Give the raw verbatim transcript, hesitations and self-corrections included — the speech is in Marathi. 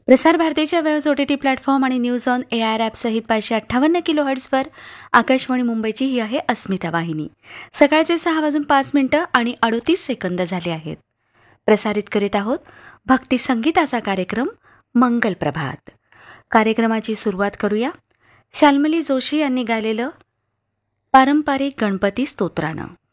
प्रसार भारतीच्या वेळेस ओ टी टी प्लॅटफॉर्म आणि news on A I R ॲपसहित पाचशे अठ्ठावन्न किलो हर्ट्सवर आकाशवाणी मुंबईची ही आहे अस्मिता वाहिनी. सकाळचे सहा वाजून पाच मिनिटं आणि अडोतीस सेकंद झाले आहेत. प्रसारित करीत आहोत भक्ती संगीताचा कार्यक्रम मंगल प्रभात. कार्यक्रमाची सुरुवात करूया शाल्मली जोशी यांनी गायलेलं पारंपरिक गणपती स्तोत्रानं.